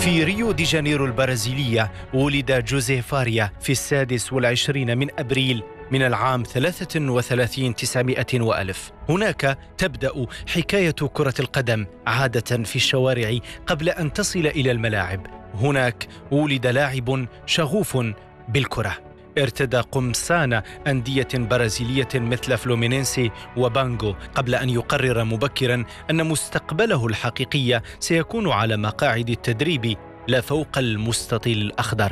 في ريو دي جانيرو البرازيلية ولد جوزيه فاريا في 26 من أبريل من العام 33 وألف. هناك تبدأ حكاية كرة القدم عادة في الشوارع قبل أن تصل إلى الملاعب. هناك ولد لاعب شغوف بالكرة، ارتدى قمصان أندية برازيلية مثل فلومينينسي وبانغو قبل أن يقرر مبكرا أن مستقبله الحقيقي سيكون على مقاعد التدريب لا فوق المستطيل الأخضر.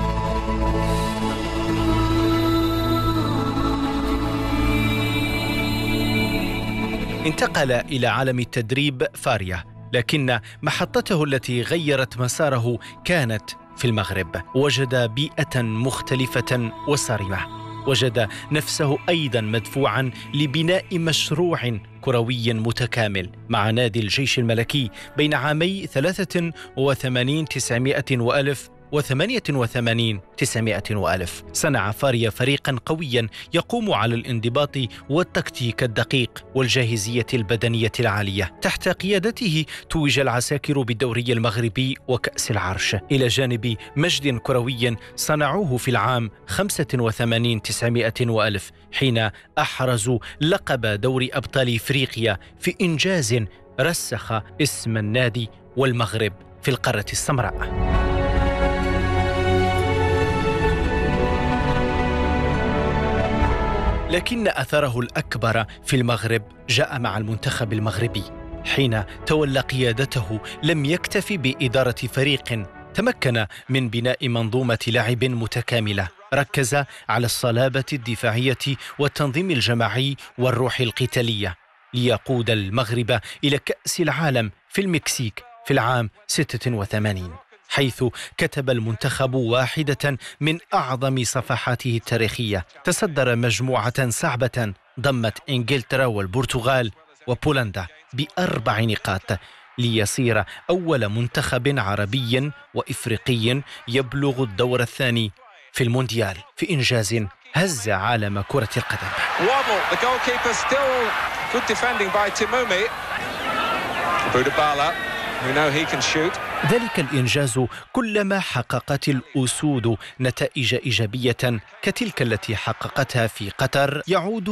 انتقل إلى عالم التدريب فاريا، لكن محطته التي غيرت مساره كانت في المغرب. وجد بيئة مختلفة وصارمة، وجد نفسه أيضا مدفوعا لبناء مشروع كروي متكامل مع نادي الجيش الملكي بين عامي 83 900 وألف و88 900 وألف. صنع فاريا فريقا قويا يقوم على الانضباط والتكتيك الدقيق والجاهزية البدنية العالية. تحت قيادته توج العساكر بالدوري المغربي وكأس العرش، إلى جانب مجد كروي صنعوه في العام 85 900 وألف حين أحرزوا لقب دوري أبطال إفريقيا، في إنجاز رسخ اسم النادي والمغرب في القارة السمراء. لكن أثره الأكبر في المغرب جاء مع المنتخب المغربي. حين تولى قيادته لم يكتف بإدارة فريق، تمكن من بناء منظومة لعب متكاملة، ركز على الصلابة الدفاعية والتنظيم الجماعي والروح القتالية، ليقود المغرب إلى كأس العالم في المكسيك في العام 86، حيث كتب المنتخب واحدة من أعظم صفحاته التاريخية. تصدر مجموعة صعبة ضمت إنجلترا والبرتغال وبولندا ب4 نقاط، ليصير أول منتخب عربي وإفريقي يبلغ الدور الثاني في المونديال، في إنجاز هز عالم كرة القدم. ذلك الإنجاز كلما حققت الأسود نتائج إيجابية كتلك التي حققتها في قطر يعود